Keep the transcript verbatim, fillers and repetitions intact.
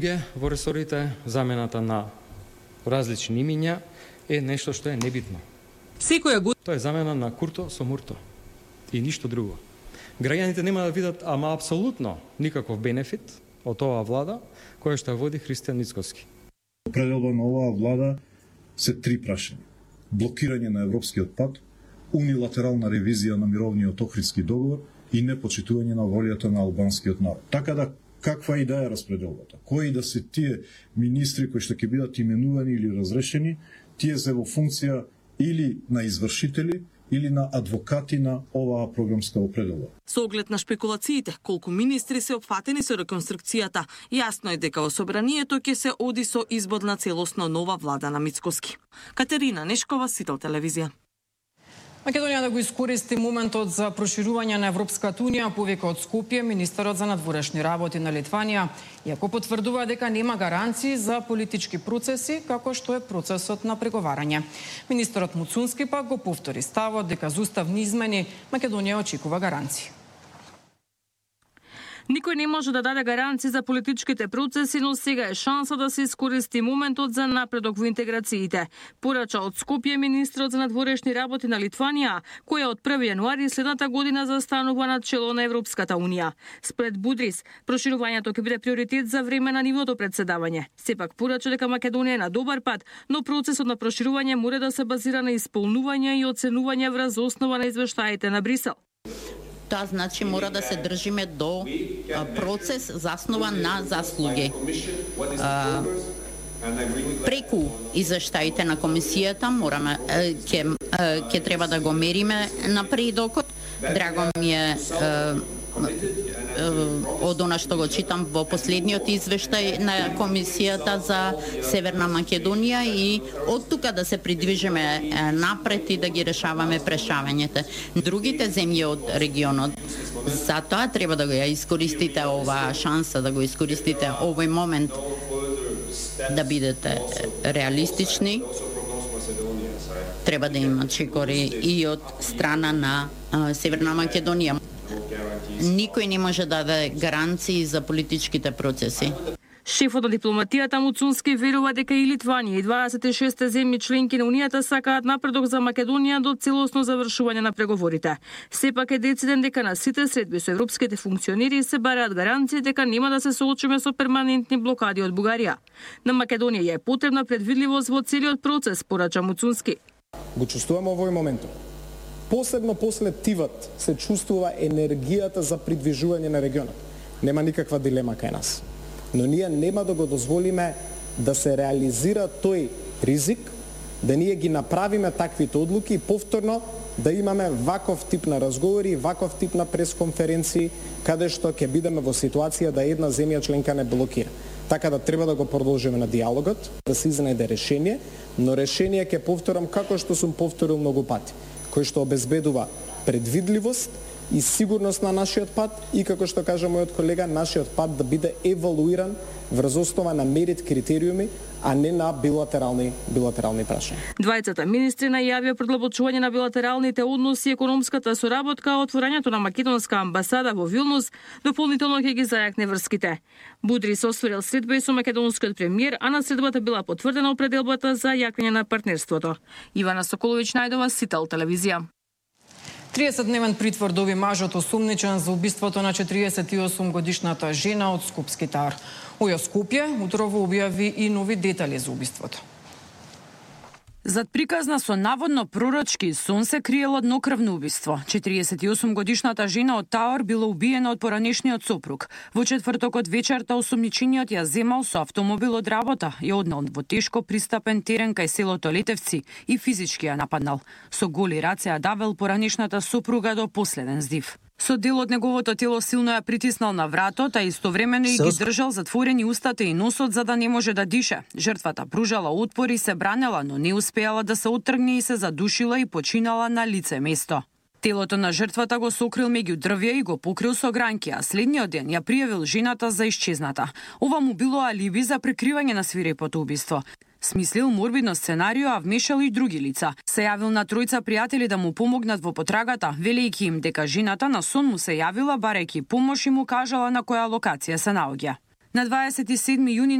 Во ресорите замената на различни имиња е нешто што е небитно. Секоја година тоа е замена на Курто со Мурто и ништо друго. Граѓаните нема да видат ама апсолутно никаков бенефит од оваа влада која што води Христијан Мицкоски. Пределба на оваа влада се три прашања: блокирање на европскиот пат, унилатерална ревизија на мировниот Охридски договор и непочитување на волјата на албанскиот народ. Така да каква идеја е распределбата? Кои да се тие министри кои што ќе бидат именувани или разрешени, тие се во функција или на извршители или на адвокати на оваа програмска определба. Со оглед на шпекулациите, колку министри се опфатени со реконструкцијата, јасно е дека во собранието ќе се оди со избор на целосно нова влада на Мицкоски. Катерина Нешкова, Сител телевизија. Македонија да го искористи моментот за проширување на Европската унија, повика од Скопје министерот за надворешни работи на Литванија, иако потврдува дека нема гаранции за политички процеси, како што е процесот на преговарање. Министерот Муцунски пак го повтори ставот дека за уставни измени Македонија очекува гаранции. Никој не може да даде гаранции за политичките процеси, но сега е шанса да се искористи моментот за напредок во интеграциите. Порача од Скопје министрот за надворешни работи на Литванија, која од први јануари следната година застанува на чело на Европската унија. Спред Будрис, проширувањето ќе биде приоритет за време на нивното председавање. Сепак порача дека Македонија е на добар пат, но процесот на проширување мора да се базира на исполнување и оценување врз основа на извештаите на Брисел. Тоа значи мора да се држиме до процес заснован на заслуги. А, преку извештаите на комисијата мораме ќе ќе треба да го мериме напредокот. Драго ми е од она што го читам во последниот извештај на комисијата за Северна Македонија и од тука да се придвижиме напред и да ги решаваме прешавањето. Другите земји од регионот, затоа треба да го ја искористите оваа шанса, да го искористите овој момент да бидете реалистични. Треба да има чекори и од страна на Северна Македонија. Никој не може да даде гаранции за политичките процеси. Шефот на дипломатијата Муцунски верува дека и Литванија и дваесет и шест земји членки на Унијата сакаат напредок за Македонија до целосно завршување на преговорите. Сепак е дециден дека на сите средби со европските функционери се бараат гаранции дека нема да се соочиме со перманентни блокади од Бугарија. На Македонија ја е потребна предвидливост во целиот процес, порача Муцунски. Го чувствуваме овој момент. Посебно после тивот се чувствува енергијата за придвижување на регионот. Нема никаква дилема кај нас. Но ние нема да го дозволиме да се реализира тој ризик, да ние ги направиме таквите одлуки и повторно да имаме ваков тип на разговори, ваков тип на пресконференции, каде што ќе бидеме во ситуација да една земја членка не блокира. Така да треба да го продолжиме на диалогот, да се изнајде решение, но решение ќе повторам како што сум повторил многу пати, кој што обезбедува предвидливост и сигурност на нашиот пат и, како што кажа мојот колега, нашиот пат да биде евалуиран врз основа на мерит критериуми, а не на билатерални билатерални прашања. Двајцата министри најавија продлабочување на билатералните односи и економската соработка, а отворањето на македонска амбасада во Вилнус дополнително ќе ги зајакне врските. Будрис осварил средба и со македонскиот премиер, а на средбата била потврдена определбата за јакнење на партнерството. Ивана Соколовиќ најдова, Сител телевизија. триесетдневен притвор доби мажот осумничен за убиството на четириесет и осум годишната жена од Скопски Тар. Оја Скопје утрово објави и нови детали за убиството. Зад приказна со наводно пророчки сон се криело еднокрвно убиство. четириесет и осум годишната жена од Таор била убиена од поранешниот сопруг. Во четвртокот вечерта осумничениот ја земал со автомобил од работа, ја однел во тешко пристапен терен кај селото Летевци и физички ја нападнал. Со голи раце ја давел поранешната сопруга до последен здив. Со дел од неговото тело силно ја притиснал на вратот, а истовремено и ги држал затворени устата и носот за да не може да дише. Жртвата пружала отпор и се бранела, но не успеала да се оттргне и се задушила и починала на лице место. Телото на жртвата го сокрил меѓу дрвја и го покрил со гранки, а следниот ден ја пријавил жената за исчезната. Ова му било алиби за прикривање на свирепото убиство. Смислил морбидно сценарио, а вмешал и други лица. Се јавил на тројца пријатели да му помогнат во потрагата, велејќи им дека жената на сон му се јавила барајќи помош и му кажала на која локација се наоѓа. На дваесет и седми јуни